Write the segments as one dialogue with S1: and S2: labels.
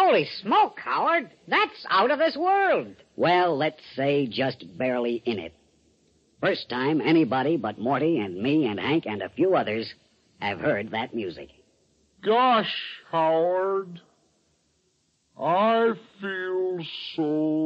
S1: Holy smoke, Howard. That's out of this world.
S2: Well, let's say just barely in it. First time anybody but Morty and me and Hank and a few others have heard that music.
S3: Gosh, Howard, I feel so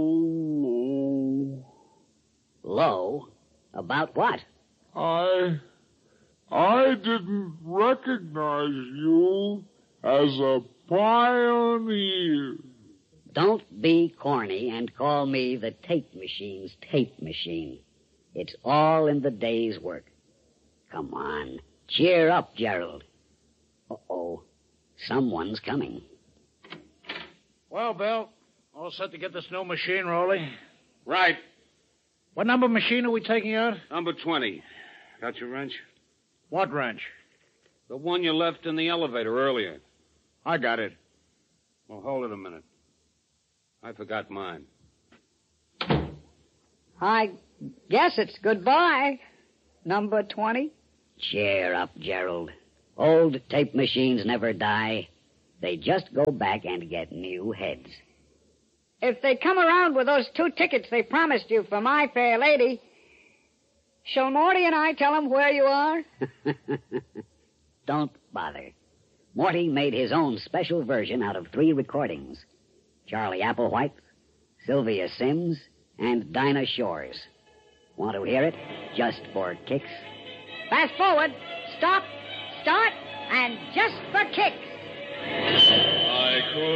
S3: low.
S2: Low? About what?
S3: I didn't recognize you as a pioneer.
S2: Don't be corny and call me the tape machine's tape machine. It's all in the day's work. Come on, cheer up, Gerald. Uh-oh, someone's coming.
S4: Well, Bill, all set to get the snow machine rolling?
S5: Right.
S4: What number machine are we taking out?
S5: Number 20. Got your wrench?
S4: What wrench?
S5: The one you left in the elevator earlier.
S4: I got it.
S5: Well, hold it a minute. I forgot mine.
S1: I guess it's goodbye, number 20.
S2: Cheer up, Gerald. Old tape machines never die. They just go back and get new heads.
S1: If they come around with those 2 tickets they promised you for My Fair Lady, shall Morty and I tell them where you are?
S2: Don't bother. Morty made his own special version out of 3 recordings. Charlie Applewhite, Sylvia Sims, and Dinah Shores. Want to hear it? Just for kicks?
S1: Fast forward, stop, start, and just for kicks.
S3: I could